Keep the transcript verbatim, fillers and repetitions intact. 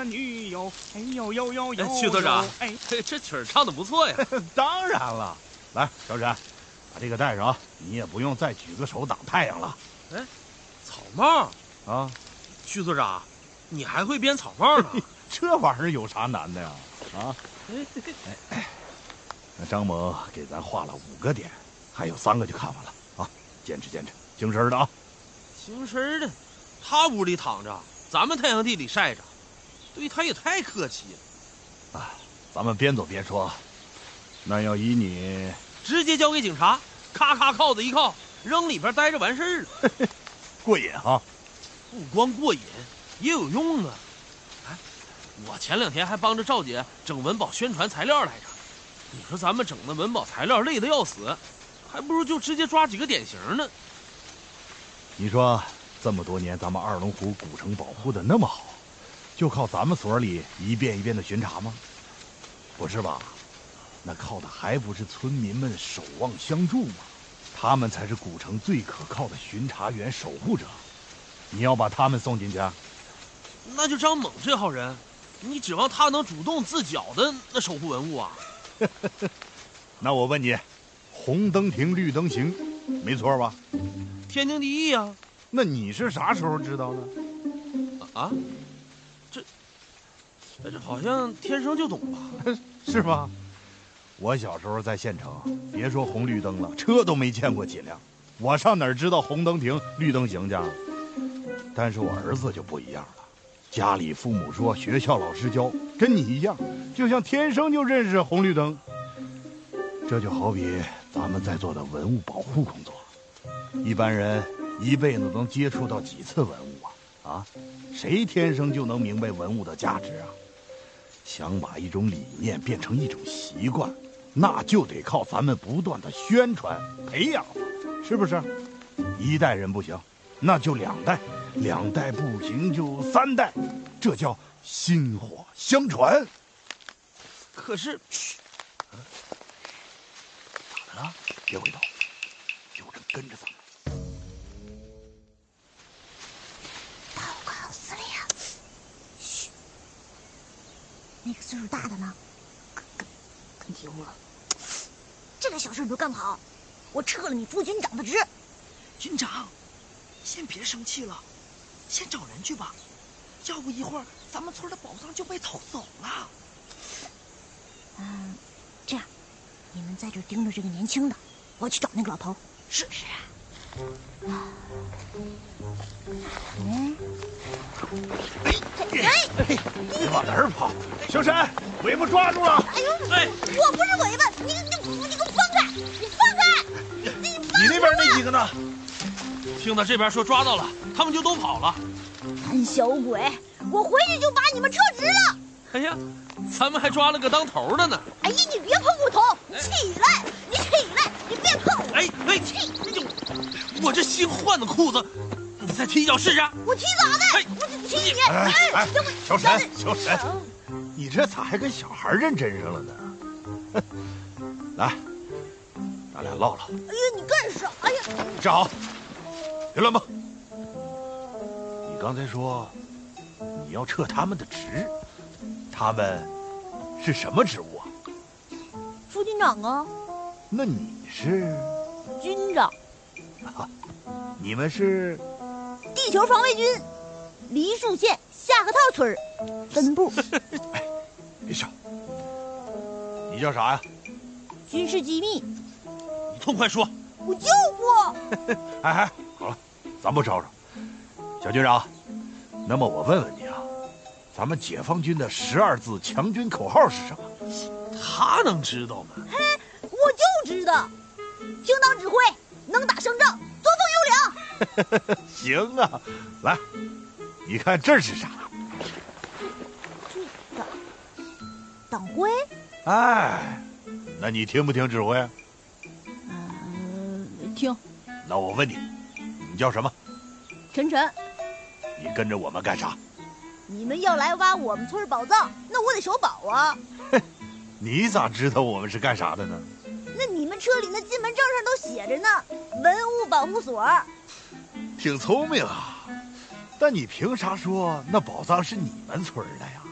的女友，哎呦呦呦呦！ 徐队长， 哎， 这曲儿唱的不错呀。 当然了，来，小沈，把这个戴上啊，你也不用再举个手挡太阳了。 哎，草帽啊， 徐队长，你还会编草帽呢？ 这玩意儿有啥难的呀？啊， 哎哎，那张猛给咱画了五个点，还有三个就看完了啊，坚持坚持，精神的啊。 精神的，他屋里躺着，咱们太阳地里晒着，对他也太客气了。 啊，咱们边走边说。那要以你直接交给警察，咔咔铐子一铐，扔里边待着完事儿了。 过瘾哈！ 不光过瘾，也有用啊！哎，我前两天还帮着赵姐整文保宣传材料来着。你说咱们整的文保材料累得要死，还不如就直接抓几个典型呢。 你说这么多年咱们二龙湖古城保护的那么好，就靠咱们所里一遍一遍的巡查吗？不是吧？那靠的还不是村民们守望相助吗？他们才是古城最可靠的巡查员守护者。你要把他们送进去啊？ 那就张猛这号人，你指望他能主动自缴的那守护文物啊？ 那我问你，红灯停绿灯行，没错吧？ 天经地义啊。 那你是啥时候知道的？ 啊？这这好像天生就懂吧？ 是吧？我小时候在县城，别说红绿灯了，车都没见过几辆，我上哪儿知道红灯停绿灯行去？但是我儿子就不一样了，家里父母说，学校老师教，跟你一样，就像天生就认识红绿灯。这就好比咱们在做的文物保护工作，一般人一辈子能接触到几次文物啊？啊，谁天生就能明白文物的价值啊？想把一种理念变成一种习惯，那就得靠咱们不断的宣传培养了，是不是？一代人不行，那就两代，两代不行就三代，这叫薪火相传。 可是， 咋的了？别回头，有人跟着咱们。 报告司令。嘘，那个岁数大的呢？跟跟跟丢了。这点小事你都干不好，我撤了你副军长的职。 军长，先别生气了，先找人去吧，要不一会儿咱们村的宝藏就被偷走了。 嗯，这样，你们在这盯着这个年轻的，我去找那个老头。 是是。 嗯， 哎哎，你往哪儿跑？小沈，尾巴抓住了！ 哎呦， 哎， 我不是尾巴，你你你给我放开！你放开！你你那边那几个呢？ 听到这边说抓到了，他们就都跑了。 胆小鬼，我回去就把你们撤职了。 哎呀，咱们还抓了个当头的呢。 哎呀，你别碰我头！你起来！你起来！你别碰我！ 哎哎，哎呦，我这新换的裤子，你再踢一脚试试。 我踢咋的？ 哎我踢你！ 哎哎，小沈，小沈， 嗯你这咋还跟小孩认真上了呢？来，咱俩唠唠。 哎呀，你干啥呀？ 站好，别乱蹦。你刚才说你要撤他们的职，他们是什么职务啊？ 副军长啊， 那你是？ 军长， 啊，你们是？ 地球防卫军，梨树县下河套村分部。 哎，别笑。你叫啥呀？ 军事机密， 你痛快说。 我就不。 哎哎，好了，咱不吵吵。小军长，那么我问问你啊，咱们解放军的十二字强军口号是什么？ 他能知道吗？ 嘿，我就知道，听党指挥，能打胜仗，作风优良。 行啊，来，你看这是啥？ 这党党徽？ 哎，那你听不听指挥？ 嗯、呃，听。 那我问你，你叫什么？ 晨晨， 你跟着我们干啥？ 你们要来挖我们村宝藏，那我得守保啊。 你咋知道我们是干啥的呢？ 那你们车里那进门证上都写着呢，文物保护所。 挺聪明啊，但你凭啥说那宝藏是你们村的呀？